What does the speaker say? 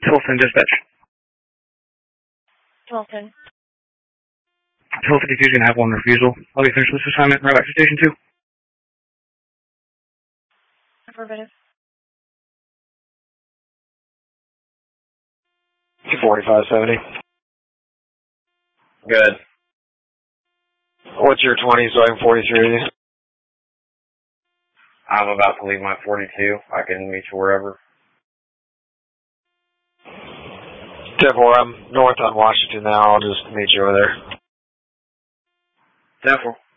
Tilson Dispatch. Tilson. Tilson Diffusion, have one refusal. I'll be finished with this assignment. Right back to Station 2. Affirmative. 4570. Good. What's your 20 so I can 43? I'm about to leave my 42. I can meet you wherever. 10-4, I'm north on Washington now. I'll just meet you over there. 10-4.